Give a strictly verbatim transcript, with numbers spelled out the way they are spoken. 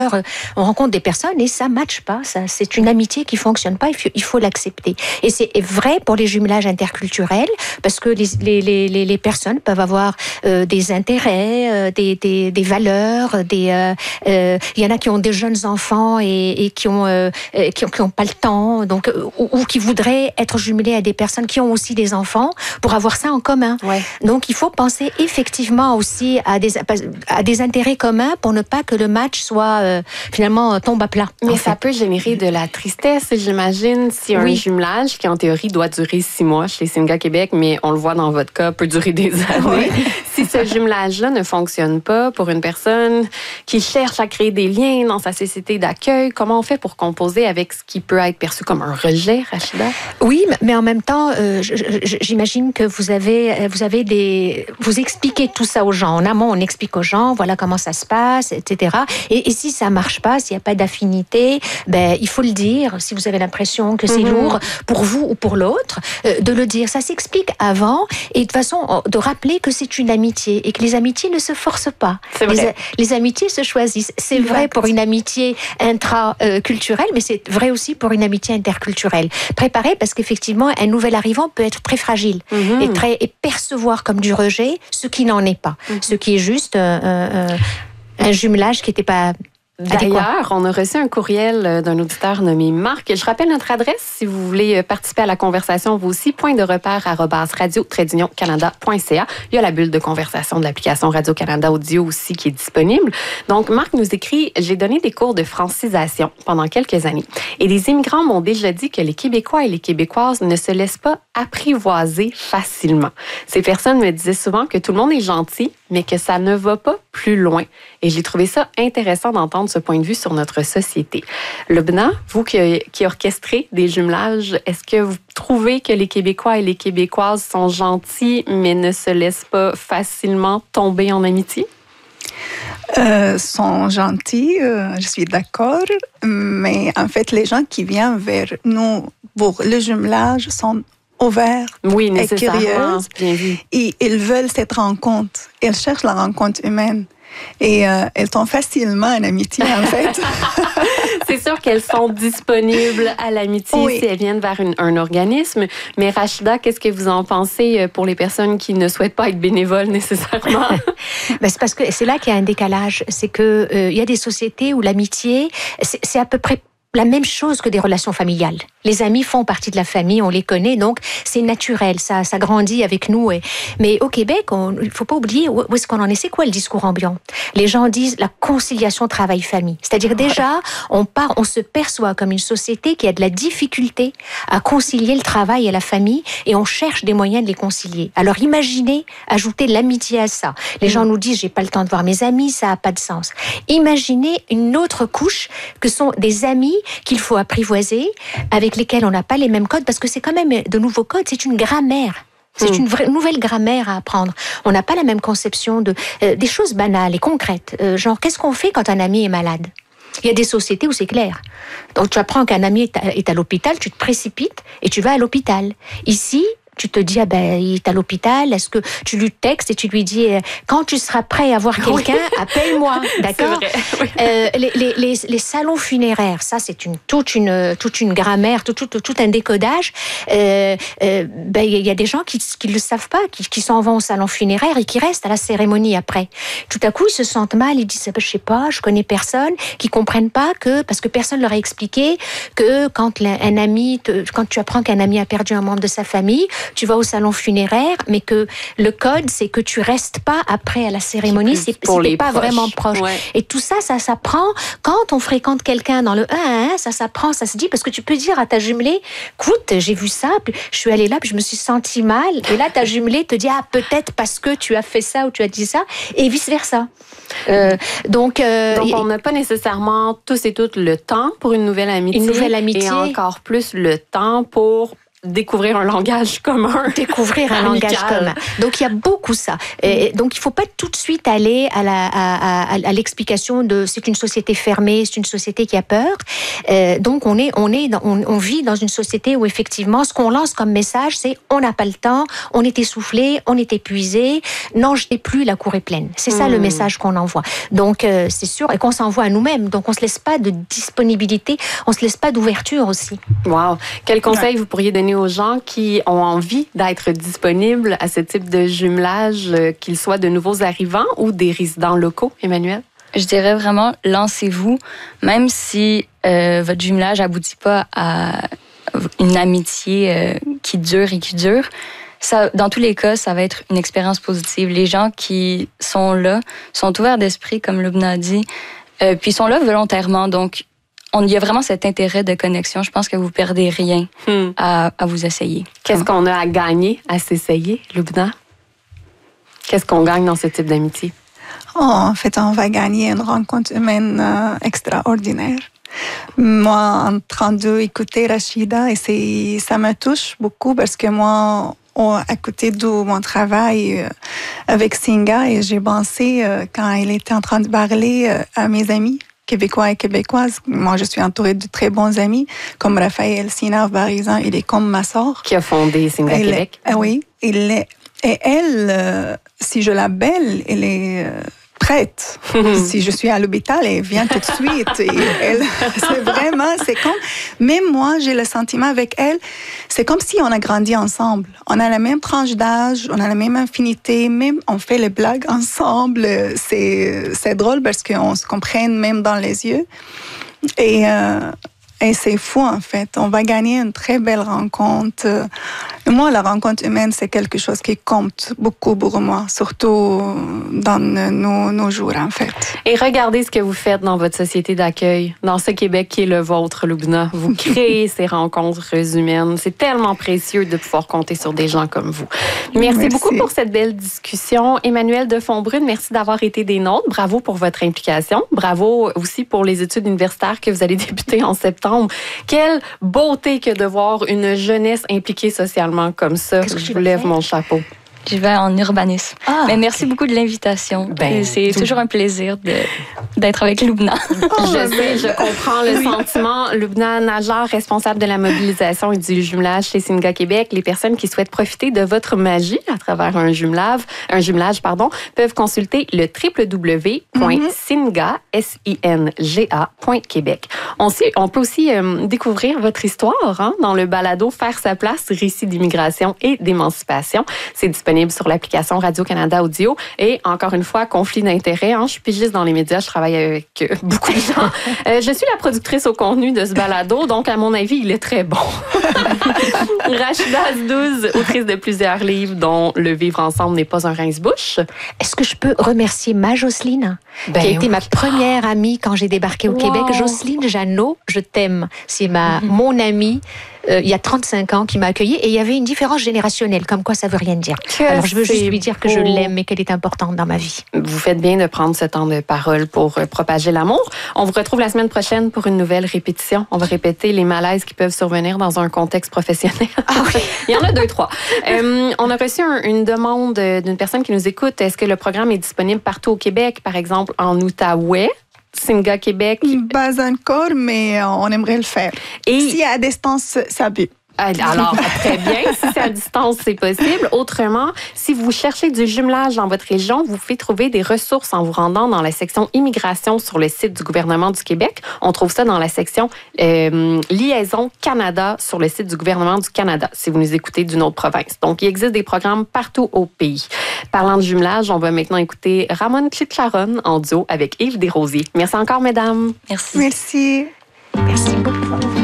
on rencontre des personnes et ça ne matche pas. Ça, c'est une amitié qui ne fonctionne pas, il faut, il faut l'accepter. Et c'est vrai pour les jumelages interculturels, parce que les, les, les, les personnes peuvent avoir euh, des intérêts, euh, des, des, des valeurs, des, euh, euh, il y en a qui ont des jeunes enfants et, et qui n'ont euh, qui ont, qui ont pas le temps, donc, ou, ou qui voudraient être jumelés à des personnes qui ont aussi des enfants pour avoir ça en commun. Ouais. Donc il faut penser effectivement aussi à des, à des intérêts communs pour ne pas que le match soit... Euh, finalement tombe à plat. Mais ça fait. peut générer de la tristesse, j'imagine, si un oui. jumelage qui en théorie doit durer six mois chez Singa Québec, mais on le voit dans votre cas, peut durer des années. Oui. Si ce jumelage-là ne fonctionne pas pour une personne qui cherche à créer des liens dans sa société d'accueil, comment on fait pour composer avec ce qui peut être perçu comme un rejet, Rachida? Oui, mais en même temps, euh, j'imagine que vous avez, vous avez des... Vous expliquez tout ça aux gens. En amont, on explique aux gens, voilà comment ça se passe, et cetera. Et, et si ça marche pas, s'il n'y a pas d'affinité, ben, il faut le dire. Si vous avez l'impression que c'est mmh. lourd pour vous ou pour l'autre, euh, de le dire. Ça s'explique avant et de façon de rappeler que c'est une amitié et que les amitiés ne se forcent pas. Les, les amitiés se choisissent. C'est exact. Vrai pour une amitié intra-culturelle, mais c'est vrai aussi pour une amitié interculturelle. Préparer parce qu'effectivement, un nouvel arrivant peut être très fragile mmh. et, très, et percevoir comme du rejet ce qui n'en est pas. Mmh. Ce qui est juste euh, euh, un jumelage qui n'était pas... D'ailleurs, on a reçu un courriel d'un auditeur nommé Marc. Je rappelle notre adresse si vous voulez participer à la conversation, vous aussi, point de repère arobase radio tiret union canada point c a. Il y a la bulle de conversation de l'application Radio-Canada Audio aussi qui est disponible. Donc, Marc nous écrit « J'ai donné des cours de francisation pendant quelques années et les immigrants m'ont déjà dit que les Québécois et les Québécoises ne se laissent pas apprivoiser facilement. Ces personnes me disaient souvent que tout le monde est gentil, mais que ça ne va pas plus loin. Et j'ai trouvé ça intéressant d'entendre ce point de vue sur notre société. Lubna, vous qui, qui orchestrez des jumelages, est-ce que vous trouvez que les Québécois et les Québécoises sont gentils, mais ne se laissent pas facilement tomber en amitié? Euh, sont gentils, euh, je suis d'accord, mais en fait, les gens qui viennent vers nous pour le jumelage sont ouverts oui, et curieux. Bien vu. Et ils veulent cette rencontre. Ils cherchent la rencontre humaine. Et euh, elles tombent facilement en amitié, en fait. C'est sûr qu'elles sont disponibles à l'amitié oui. si elles viennent vers une, un organisme. Mais Rachida, qu'est-ce que vous en pensez pour les personnes qui ne souhaitent pas être bénévoles nécessairement? Ben, c'est parce que c'est là qu'il y a un décalage. C'est qu'il euh, y a des sociétés où l'amitié, c'est, c'est à peu près la même chose que des relations familiales. Les amis font partie de la famille, on les connaît, donc c'est naturel, ça, ça grandit avec nous. Et... Mais au Québec, il ne faut pas oublier où est-ce qu'on en est. C'est quoi le discours ambiant? Les gens disent la conciliation travail-famille. C'est-à-dire déjà, on part, on se perçoit comme une société qui a de la difficulté à concilier le travail et la famille, et on cherche des moyens de les concilier. Alors imaginez ajouter l'amitié à ça. Les gens nous disent, j'ai pas le temps de voir mes amis, ça n'a pas de sens. Imaginez une autre couche que sont des amis qu'il faut apprivoiser, avec lesquels on n'a pas les mêmes codes, parce que c'est quand même de nouveaux codes, c'est une grammaire. C'est mmh. une vraie, nouvelle grammaire à apprendre. On n'a pas la même conception de euh, des choses banales et concrètes. Euh, genre, qu'est-ce qu'on fait quand un ami est malade? Il y a des sociétés où c'est clair. Donc, tu apprends qu'un ami est à, est à l'hôpital, tu te précipites et tu vas à l'hôpital. Ici, tu te dis, ah ben, il est à l'hôpital, est-ce que tu lui textes et tu lui dis, quand tu seras prêt à voir quelqu'un, oui. appelle-moi, d'accord? Oui. euh, les, les, les, les salons funéraires, ça c'est une, toute, une, toute une grammaire, tout, tout, tout un décodage. Euh, euh, ben, il y a des gens qui ne le savent pas, qui, qui s'en vont au salon funéraire et qui restent à la cérémonie après. Tout à coup, ils se sentent mal, ils disent, je sais pas, je connais personne, qui comprennent pas que, parce que personne leur a expliqué que quand un ami, te, quand tu apprends qu'un ami a perdu un membre de sa famille, tu vas au salon funéraire, mais que le code, c'est que tu restes pas après à la cérémonie, c'est, c'est pas proches. Vraiment proche. Ouais. Et tout ça, ça s'apprend quand on fréquente quelqu'un dans le un à un, ça s'apprend, ça se dit, parce que tu peux dire à ta jumelée, écoute, j'ai vu ça, puis je suis allée là, puis je me suis sentie mal, et là, ta jumelée te dit, ah, peut-être parce que tu as fait ça ou tu as dit ça, et vice-versa. Euh, donc, euh, donc, on n'a pas nécessairement tous et toutes le temps pour une nouvelle amitié. Une nouvelle amitié. Et encore plus le temps pour découvrir un langage commun. Découvrir un Amical. langage commun. Donc, il y a beaucoup ça. Et donc, il ne faut pas tout de suite aller à, la, à, à, à l'explication de c'est une société fermée, c'est une société qui a peur. Euh, donc, on, est, on, est dans, on, on vit dans une société où, effectivement, ce qu'on lance comme message, c'est on n'a pas le temps, on est essoufflé, on est épuisé, n'en jetez plus, la cour est pleine. C'est ça mmh. le message qu'on envoie. Donc, euh, c'est sûr, et qu'on s'envoie à nous-mêmes. Donc, on ne se laisse pas de disponibilité, on ne se laisse pas d'ouverture aussi. Wow! Quel conseil ouais. vous pourriez donner aux gens qui ont envie d'être disponibles à ce type de jumelage, euh, qu'ils soient de nouveaux arrivants ou des résidents locaux, Emmanuelle? Je dirais vraiment, lancez-vous, même si euh, votre jumelage n'aboutit pas à une amitié euh, qui dure et qui dure. Ça, dans tous les cas, ça va être une expérience positive. Les gens qui sont là sont ouverts d'esprit, comme Lubna a dit, euh, puis ils sont là volontairement. Donc, on, il y a vraiment cet intérêt de connexion. Je pense que vous ne perdez rien hmm. à, à vous essayer. Qu'est-ce qu'on a à gagner à s'essayer, Lubna? Qu'est-ce qu'on gagne dans ce type d'amitié? Oh, en fait, on va gagner une rencontre humaine euh, extraordinaire. Moi, en train d'écouter Rachida, et c'est, ça me touche beaucoup parce que moi, oh, à côté de mon travail euh, avec Singa, et j'ai pensé euh, quand elle était en train de parler euh, à mes amis québécois et québécoises. Moi, je suis entourée de très bons amis, comme Raphaël Sinard, par exemple, il est comme ma sœur. Qui a fondé Singa elle Québec. Est, oui, il est, et elle, euh, si je l'appelle, elle est... Euh, prête. Si je suis à l'hôpital, elle vient tout de suite. Et elle, c'est vraiment, c'est comme, même moi, j'ai le sentiment avec elle, c'est comme si on a grandi ensemble. On a la même tranche d'âge, on a la même infinité, même on fait les blagues ensemble. C'est, c'est drôle parce qu'on se comprend même dans les yeux. Et, euh, et c'est fou, en fait. On va gagner une très belle rencontre. Moi, la rencontre humaine, c'est quelque chose qui compte beaucoup pour moi, surtout dans nos, nos jours, en fait. Et regardez ce que vous faites dans votre société d'accueil, dans ce Québec qui est le vôtre, Lubna. Vous créez ces rencontres humaines. C'est tellement précieux de pouvoir compter sur des gens comme vous. Merci, merci. beaucoup pour cette belle discussion. Emmanuelle Defonbrune, merci d'avoir été des nôtres. Bravo pour votre implication. Bravo aussi pour les études universitaires que vous allez débuter en septembre. Quelle beauté que de voir une jeunesse impliquée socialement comme ça. Qu'est-ce que je vous lève mon chapeau. Je vais en urbanisme. Ah, Mais merci beaucoup de l'invitation. Ben, c'est tout... toujours un plaisir de, d'être avec Lubna. Oh, je sais, je comprends le oui. sentiment. Lubna Najjar, responsable de la mobilisation et du jumelage chez Singa Québec. Les personnes qui souhaitent profiter de votre magie à travers un jumelage, un jumelage pardon, peuvent consulter le w w w point singa point québec. On, sait, on peut aussi euh, découvrir votre histoire hein, dans le balado Faire sa place, récit d'immigration et d'émancipation. C'est disponible sur l'application Radio-Canada Audio. Et encore une fois, conflit d'intérêts. Hein, je suis pigiste dans les médias, je travaille avec euh, beaucoup de gens. Euh, je suis la productrice au contenu de ce balado, donc à mon avis, il est très bon. Rachida Azdouz, autrice de plusieurs livres, dont Le vivre ensemble n'est pas un rince-bouche. Est-ce que je peux remercier ma Jocelyne, ben qui a été oui. ma première amie quand j'ai débarqué au wow. Québec. Jocelyne Jeannot, je t'aime. C'est ma, mm-hmm. mon amie. Euh, il y a trente-cinq ans qui m'a accueillie et il y avait une différence générationnelle, comme quoi ça veut rien dire. Que Alors je veux juste lui dire que beau. je l'aime et qu'elle est importante dans ma vie. Vous faites bien de prendre ce temps de parole pour euh, propager l'amour. On vous retrouve la semaine prochaine pour une nouvelle répétition. On va répéter les malaises qui peuvent survenir dans un contexte professionnel. Ah oui. Il y en a deux, trois. Euh, on a reçu un, une demande d'une personne qui nous écoute. Est-ce que le programme est disponible partout au Québec, par exemple en Outaouais? Singa Québec? Pas encore, mais on aimerait le faire. Et si à distance, ça peut. Alors, très bien. Si c'est à distance, c'est possible. Autrement, si vous cherchez du jumelage dans votre région, vous pouvez trouver des ressources en vous rendant dans la section immigration sur le site du gouvernement du Québec. On trouve ça dans la section euh, liaison Canada sur le site du gouvernement du Canada, si vous nous écoutez d'une autre province. Donc, il existe des programmes partout au pays. Parlant de jumelage, on va maintenant écouter Ramon Chiclaron en duo avec Yves Desrosiers. Merci encore, mesdames. Merci. Merci. Merci beaucoup.